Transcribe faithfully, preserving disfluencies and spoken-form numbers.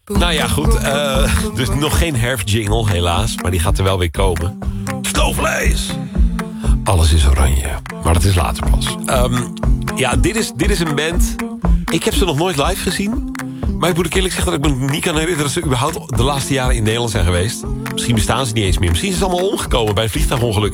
Nou ja, goed. Uh, dus nog geen herfstjingle, helaas. Maar die gaat er wel weer komen. Stoofvlees! Alles is oranje. Maar dat is later pas. Um, ja, dit is, dit is een band. Ik heb ze nog nooit live gezien. Maar ik moet ook eerlijk zeggen dat ik me niet kan herinneren... dat ze überhaupt de laatste jaren in Nederland zijn geweest. Misschien bestaan ze niet eens meer. Misschien zijn ze allemaal omgekomen bij een vliegtuigongeluk